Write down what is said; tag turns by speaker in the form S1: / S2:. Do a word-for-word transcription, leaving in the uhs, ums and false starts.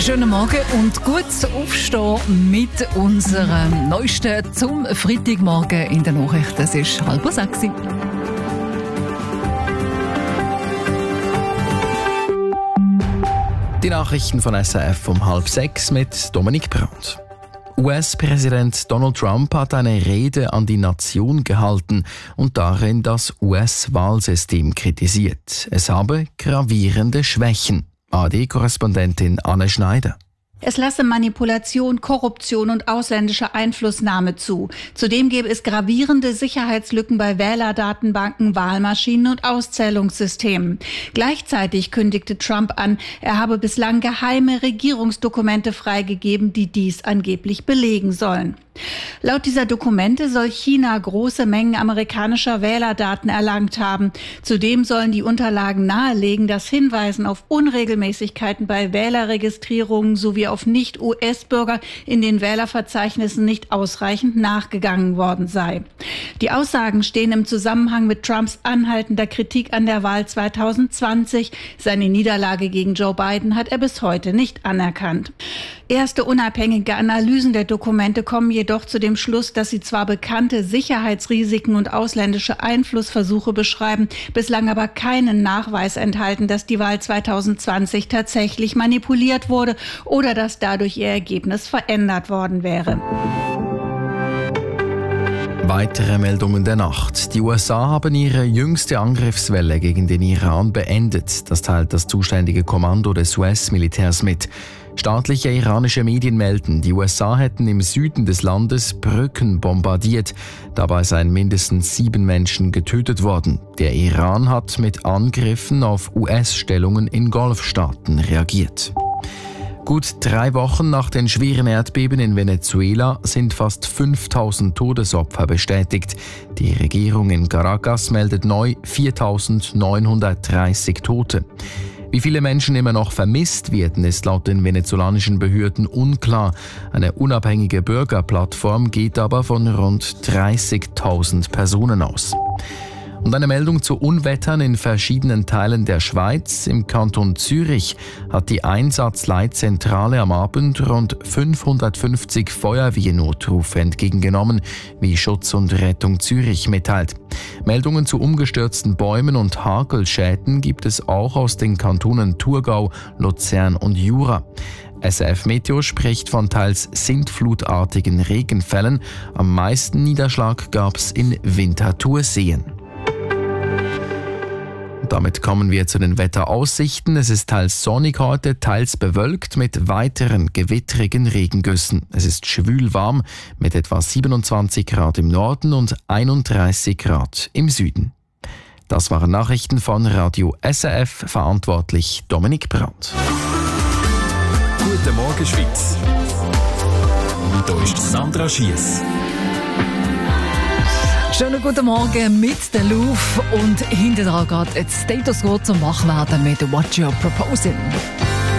S1: Schönen Morgen und gutes Aufstehen mit unserem Neuesten zum Freitagmorgen in den Nachrichten. Es ist halb sechs.
S2: Die Nachrichten von S R F um halb sechs mit Dominik Brandt. U S-Präsident Donald Trump hat eine Rede an die Nation gehalten und darin das U S-Wahlsystem kritisiert. Es habe gravierende Schwächen. A D-Korrespondentin Anne Schneider.
S3: Es lasse Manipulation, Korruption und ausländische Einflussnahme zu. Zudem gäbe es gravierende Sicherheitslücken bei Wählerdatenbanken, Wahlmaschinen und Auszählungssystemen. Gleichzeitig kündigte Trump an, er habe bislang geheime Regierungsdokumente freigegeben, die dies angeblich belegen sollen. Laut dieser Dokumente soll China große Mengen amerikanischer Wählerdaten erlangt haben. Zudem sollen die Unterlagen nahelegen, dass Hinweisen auf Unregelmäßigkeiten bei Wählerregistrierungen sowie auf Nicht-U S-Bürger in den Wählerverzeichnissen nicht ausreichend nachgegangen worden sei. Die Aussagen stehen im Zusammenhang mit Trumps anhaltender Kritik an der Wahl zwanzig zwanzig. Seine Niederlage gegen Joe Biden hat er bis heute nicht anerkannt. Erste unabhängige Analysen der Dokumente kommen jedoch zu dem Schluss, dass sie zwar bekannte Sicherheitsrisiken und ausländische Einflussversuche beschreiben, bislang aber keinen Nachweis enthalten, dass die Wahl zwanzig zwanzig tatsächlich manipuliert wurde oder dass dadurch ihr Ergebnis verändert worden wäre.
S2: Weitere Meldungen der Nacht. Die U S A haben ihre jüngste Angriffswelle gegen den Iran beendet. Das teilt das zuständige Kommando des U S-Militärs mit. Staatliche iranische Medien melden, die U S A hätten im Süden des Landes Brücken bombardiert. Dabei seien mindestens sieben Menschen getötet worden. Der Iran hat mit Angriffen auf U S-Stellungen in Golfstaaten reagiert. Gut drei Wochen nach den schweren Erdbeben in Venezuela sind fast fünftausend Todesopfer bestätigt. Die Regierung in Caracas meldet neu viertausendneunhundertdreißig Tote. Wie viele Menschen immer noch vermisst werden, ist laut den venezolanischen Behörden unklar. Eine unabhängige Bürgerplattform geht aber von rund dreißigtausend Personen aus. Und eine Meldung zu Unwettern in verschiedenen Teilen der Schweiz. Im Kanton Zürich hat die Einsatzleitzentrale am Abend rund fünfhundertfünfzig Feuerwehrnotrufe entgegengenommen, wie Schutz und Rettung Zürich mitteilt. Meldungen zu umgestürzten Bäumen und Hagelschäden gibt es auch aus den Kantonen Thurgau, Luzern und Jura. S R F Meteo spricht von teils sintflutartigen Regenfällen. Am meisten Niederschlag gab es in Winterthurseen. Damit kommen wir zu den Wetteraussichten. Es ist teils sonnig heute, teils bewölkt mit weiteren gewittrigen Regengüssen. Es ist schwül warm mit etwa siebenundzwanzig Grad im Norden und einunddreißig Grad im Süden. Das waren Nachrichten von Radio S R F, verantwortlich Dominik Brandt.
S4: Guten Morgen Schweiz. Hier ist Sandra Schiess.
S1: Schönen guten Morgen mit der Louvre und hinter dran geht jetzt Status Quo zum Wachwerden mit What You're Proposing.